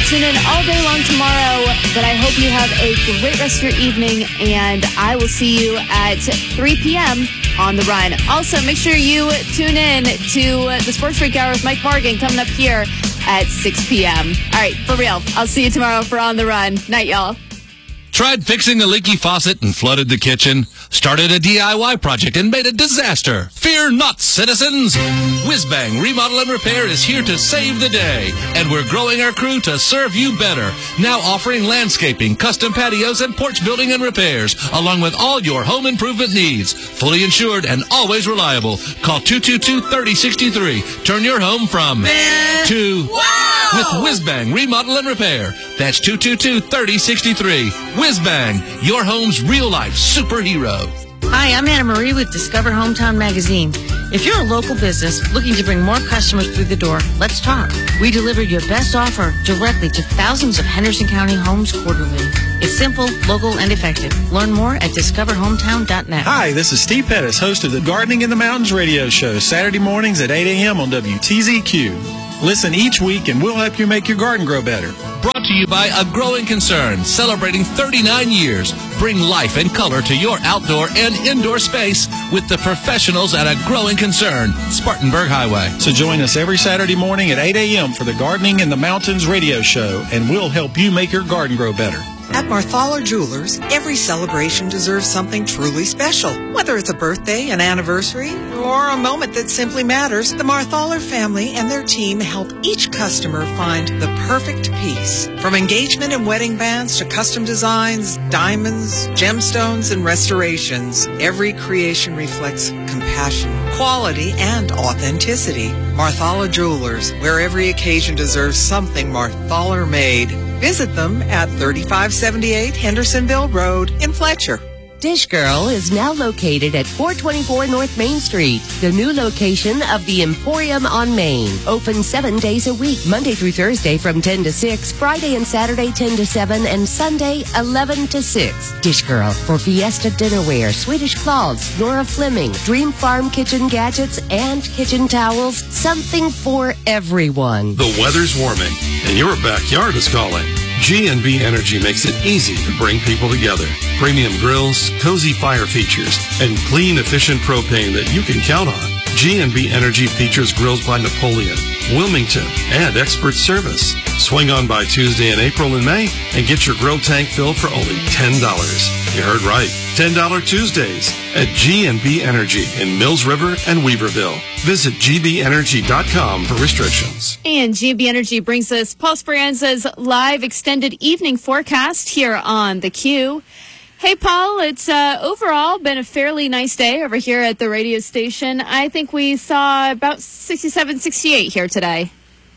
tune in all day long tomorrow, but I hope you have a great rest of your evening, and I will see you at 3 p.m. on The Run. Also, make sure you tune in to the Sports Freak Hour with Mike Morgan coming up here at 6 p.m. All right, for real. I'll see you tomorrow for On The Run. Night, y'all. Tried fixing a leaky faucet and flooded the kitchen? Started a DIY project and made a disaster? Fear not, citizens! Whizbang Remodel and Repair is here to save the day, and we're growing our crew to serve you better. Now offering landscaping, custom patios, and porch building and repairs, along with all your home improvement needs. Fully insured and always reliable. Call 222-3063. Turn your home from to wow with Whizbang Remodel and Repair. That's 222-3063. Whizbang, your home's real-life superhero. Hi, I'm Anna Marie with Discover Hometown Magazine. If you're a local business looking to bring more customers through the door, let's talk. We deliver your best offer directly to thousands of Henderson County homes quarterly. It's simple, local, and effective. Learn more at discoverhometown.net. Hi, this is Steve Pettis, host of the Gardening in the Mountains radio show, Saturday mornings at 8 a.m. on WTZQ. Listen each week and we'll help you make your garden grow better. Brought to you by A Growing Concern, celebrating 39 years. Bring life and color to your outdoor and indoor space with the professionals at A Growing Concern, Spartanburg Highway. So join us every Saturday morning at 8 a.m. for the Gardening in the Mountains radio show, and we'll help you make your garden grow better. At Marthaler Jewelers, every celebration deserves something truly special. Whether it's a birthday, an anniversary, or a moment that simply matters, the Marthaler family and their team help each customer find the perfect piece. From engagement and wedding bands to custom designs, diamonds, gemstones, and restorations, every creation reflects compassion, quality, and authenticity. Marthaler Jewelers, where every occasion deserves something Marthaler made. Visit them at 3578 Hendersonville Road in Fletcher. Dish Girl is now located at 424 North Main Street, the new location of the Emporium on Main. Open 7 days a week, Monday through Thursday from 10 to 6, Friday and Saturday 10 to 7, and Sunday 11 to 6. Dish Girl for Fiesta Dinnerware, Swedish Claws, Nora Fleming, Dream Farm kitchen gadgets, and kitchen towels. Something for everyone. The weather's warming, and your backyard is calling. G&B Energy makes it easy to bring people together. Premium grills, cozy fire features, and clean, efficient propane that you can count on. G&B Energy features grills by Napoleon, Wilmington, and expert service. Swing on by Tuesday in April and May and get your grill tank filled for only $10. You heard right, $10 Tuesdays at G&B Energy in Mills River and Weaverville. Visit gbeenergy.com for restrictions. And G&B Energy brings us Paul Speranza's live extended evening forecast here on The Q. Hey, Paul, it's overall been a fairly nice day over here at the radio station. I think we saw about 67, 68 here today.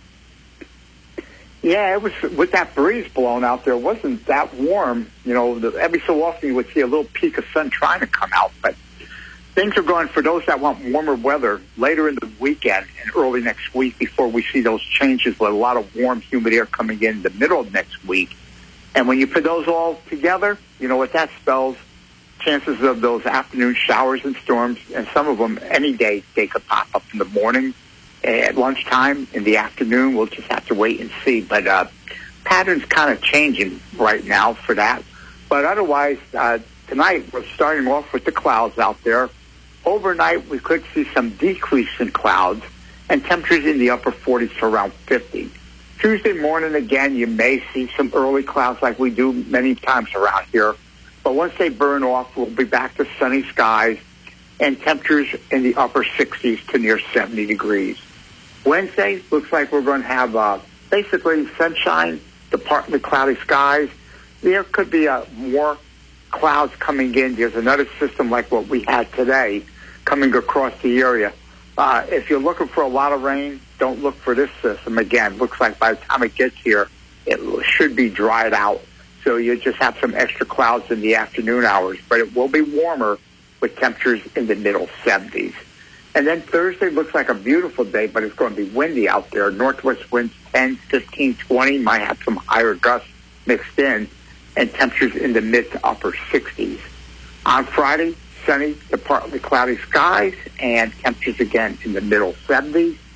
Yeah, it was with that breeze blowing out there. It wasn't that warm. You know, every so often you would see a little peak of sun trying to come out. But things are going for those that want warmer weather later in the weekend and early next week before we see those changes with a lot of warm, humid air coming in the middle of next week. And when you put those all together, you know what that spells? Chances of those afternoon showers and storms, and some of them any day they could pop up in the morning, at lunchtime, in the afternoon. We'll just have to wait and see. But patterns kind of changing right now for that. But otherwise, tonight we're starting off with the clouds out there. Overnight, we could see some decrease in clouds and temperatures in the upper 40s to around 50. Tuesday morning, again, you may see some early clouds like we do many times around here. But once they burn off, we'll be back to sunny skies and temperatures in the upper 60s to near 70 degrees. Wednesday, looks like we're going to have basically sunshine, the partly cloudy skies. There could be more clouds coming in. There's another system like what we had today coming across the area. If you're looking for a lot of rain, don't look for this system. Again, looks like by the time it gets here, it should be dried out. So you just have some extra clouds in the afternoon hours. But it will be warmer with temperatures in the middle 70s. And then Thursday looks like a beautiful day, but it's going to be windy out there. Northwest winds 10, 15, 20, might have some higher gusts mixed in, and temperatures in the mid to upper 60s. On Friday, sunny to partly cloudy skies, and temperatures again in the middle 70s.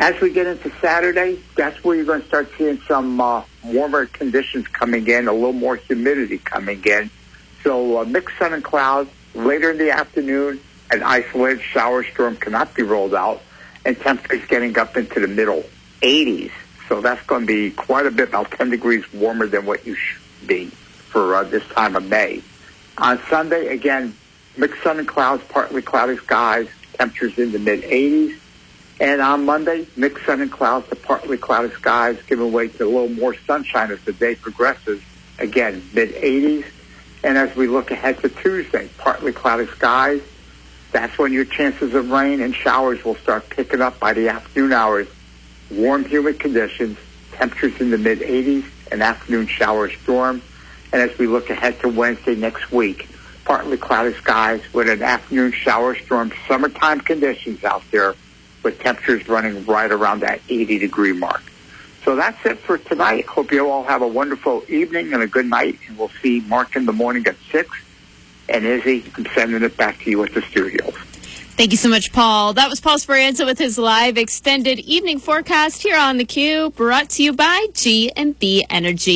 As we get into Saturday, that's where you're going to start seeing some warmer conditions coming in, a little more humidity coming in. So mixed sun and clouds. Later in the afternoon, an isolated shower storm cannot be rolled out, and temperatures getting up into the middle 80s. So that's going to be quite a bit, about 10 degrees warmer than what you should be for this time of May. On Sunday, again, mixed sun and clouds, partly cloudy skies, temperatures in the mid-80s. And on Monday, mixed sun and clouds to partly cloudy skies, giving way to a little more sunshine as the day progresses. Again, mid-80s. And as we look ahead to Tuesday, partly cloudy skies. That's when your chances of rain and showers will start picking up by the afternoon hours. Warm, humid conditions, temperatures in the mid-80s, an afternoon shower storm. And as we look ahead to Wednesday next week, partly cloudy skies with an afternoon shower storm, summertime conditions out there with temperatures running right around that 80-degree mark. So that's it for tonight. Hope you all have a wonderful evening and a good night. And we'll see Mark in the morning at 6. And Izzy, I'm sending it back to you at the studios. Thank you so much, Paul. That was Paul Sparienza with his live extended evening forecast here on theCUBE, brought to you by G&B Energy.